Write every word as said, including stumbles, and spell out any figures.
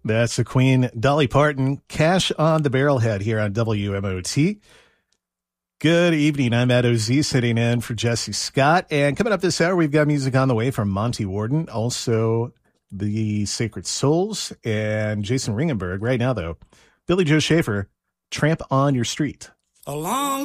That's the Queen, Dolly Parton, Cash on the Barrelhead here on W M O T. Good evening. I'm Matt O Z sitting in for Jesse Scott. And coming up this hour, we've got music on the way from Monty Warden, also the Sacred Souls, and Jason Ringenberg. Right now, though, Billy Joe Schaefer, Tramp on Your Street. A long